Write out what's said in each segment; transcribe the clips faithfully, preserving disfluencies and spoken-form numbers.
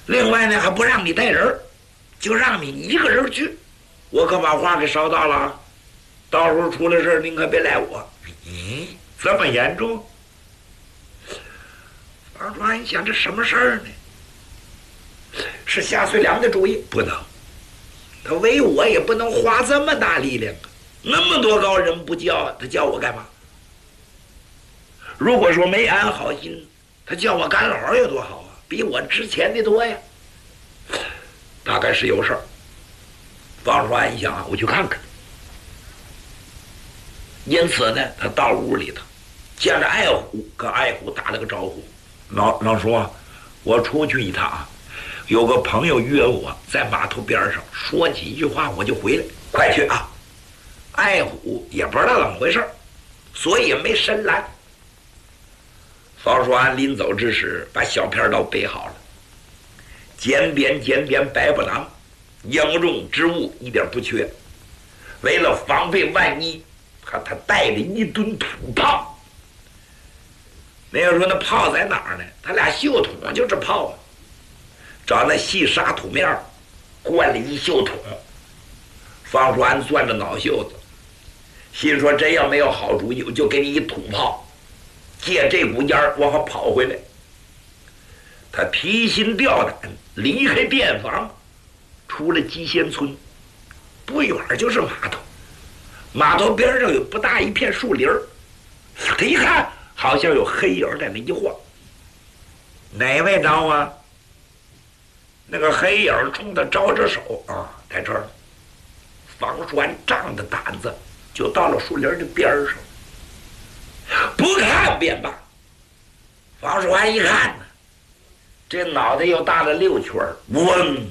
另外呢，还不让你带人，就让你一个人去。我可把话给捎到了啊！到时候出了事您可别赖我。咦，这么严重？王传一想，这什么事儿呢？是夏遂良的主意？不能，他为我也不能花这么大力量啊！那么多高人不叫，他叫我干嘛？如果说没安好心，他叫我干老有多好啊，比我值钱的多呀。大概是有事儿。王叔安一想啊，我去看看。因此呢，他到屋里头，见着爱虎，跟爱虎打了个招呼：“老老叔啊，我出去一趟啊，有个朋友约我在码头边上，说几句话我就回来，快去啊！”爱虎也不知道怎么回事，所以也没深拦。方叔安临走之时，把小片刀备好了，尖边尖边白不狼，应用之物一点不缺。为了防备万一，他他带着一吨土炮。那要说那炮在哪儿呢？他俩袖筒就这炮啊，找那细沙土面儿灌了一袖筒。方叔安攥着脑袖子，心说真要没有好主意，我就给你一土炮，借这股烟儿我好跑回来。他提心吊胆离开店房，出了鸡仙村，不远就是码头。码头边上有不大一片树林儿，他一看好像有黑影在那一晃。哪位招啊？那个黑影冲他招着手啊，在这儿。方叔安仗着胆子就到了树林的边上，不看便罢。方叔安一看呢，这脑袋又大了六圈儿，嗡！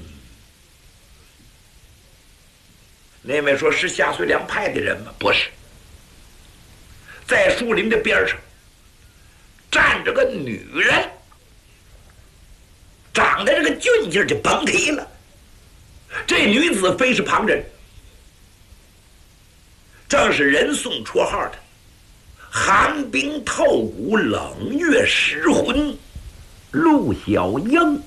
那位说是夏遂良派的人吗？不是，在树林的边上站着个女人，长得这个俊劲儿就甭提了。这女子非是旁人，正是人送绰号的寒冰透骨、冷月失魂陆小英。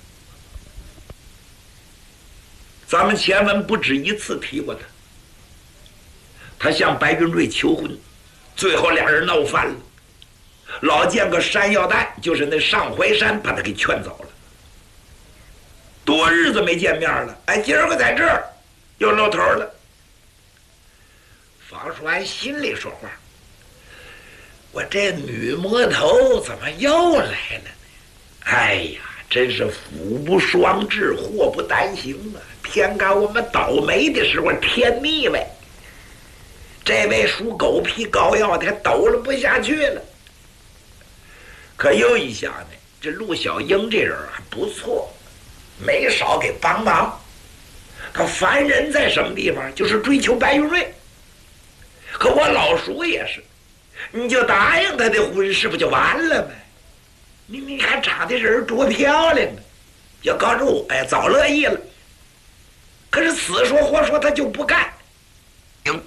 咱们前文不止一次提过他，他向白云瑞求婚，最后俩人闹翻了。老见个山药蛋，就是那上淮山，把他给劝走了。多日子没见面了，哎，今儿个在这儿又露头了。方叔安心里说话：我这女魔头怎么又来了呢？哎呀，真是福不双至，祸不单行啊！偏赶我们倒霉的时候添腻歪，这位属狗皮膏药的还抖了不下去了。可又一想呢，这陆小英这人还不错，没少给帮忙。他凡人在什么地方，就是追求白云瑞。可我老叔也是，你就答应他的婚事不就完了吗？你你看长得人多漂亮啊！要告诉我呀，早乐意了。可是死说活说他就不干。行，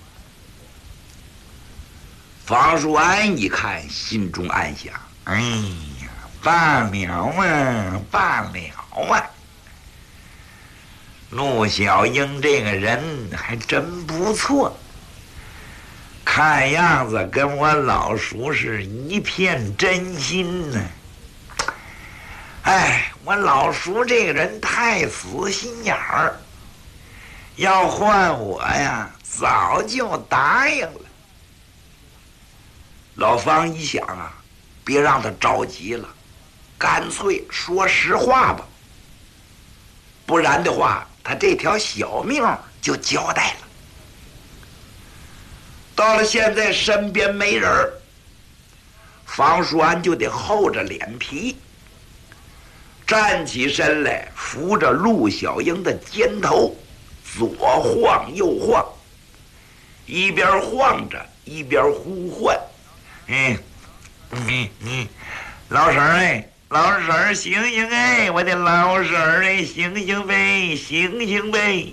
方叔安一看，心中暗想：哎呀，罢了啊，罢了啊！陆小英这个人还真不错，看样子跟我老叔是一片真心呢。哎，我老叔这个人太死心眼儿，要换我呀，早就答应了。老方一想啊，别让他着急了，干脆说实话吧，不然的话，他这条小命就交代了。到了现在身边没人，方叔安就得厚着脸皮站起身来，扶着陆小英的肩头，左晃右晃，一边晃着一边呼唤：“嗯，嗯嗯，老婶儿哎，老婶儿醒醒哎，我的老婶儿哎，醒醒呗，醒醒呗！”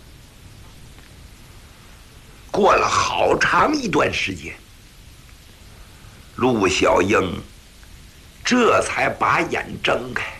过了好长一段时间，陆小英这才把眼睁开。